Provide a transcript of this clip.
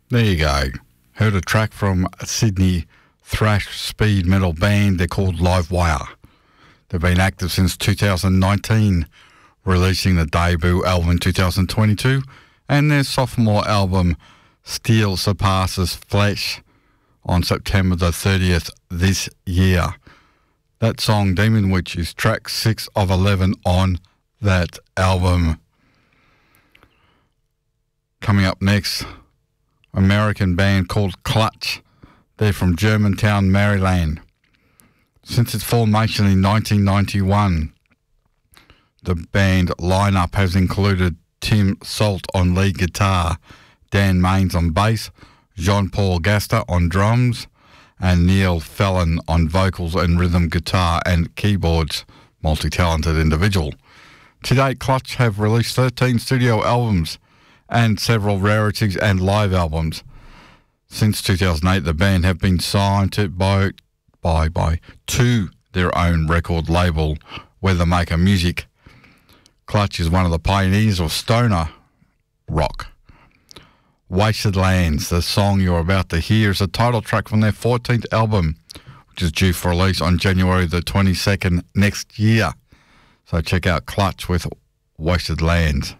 There you go. Heard a track from a Sydney thrash speed metal band. They're called Livewire. They've been active since 2019, releasing the debut album in 2022, and their sophomore album, Steel Surpasses Flesh, on September the 30th this year. That song, Demon Witch, is track 6 of 11 on that album. Coming up next, American band called Clutch. They're from Germantown, Maryland. Since its formation in 1991, the band lineup has included Tim Salt on lead guitar, Dan Maines on bass, Jean-Paul Gaster on drums, and Neil Fallon on vocals and rhythm guitar and keyboards. Multi-talented individual. To date, Clutch have released 13 studio albums and several rarities and live albums. Since 2008, the band have been signed to their own record label, Weathermaker Music. Clutch is one of the pioneers of stoner rock. Wasted Lands, the song you're about to hear, is a title track from their 14th album, which is due for release on January the 22nd next year. So check out Clutch with Wasted Lands.